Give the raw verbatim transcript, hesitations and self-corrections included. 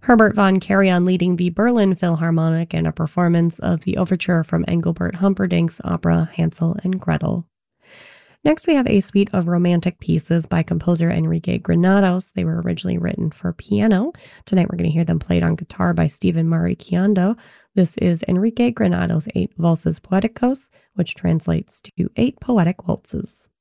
Herbert von Karajan leading the Berlin Philharmonic in a performance of the overture from Engelbert Humperdinck's opera Hansel and Gretel. Next, we have a suite of romantic pieces by composer Enrique Granados. They were originally written for piano. Tonight, we're going to hear them played on guitar by Stephen Murray Chiondo. This is Enrique Granados' Eight Valses Poeticos, which translates to Eight Poetic Waltzes.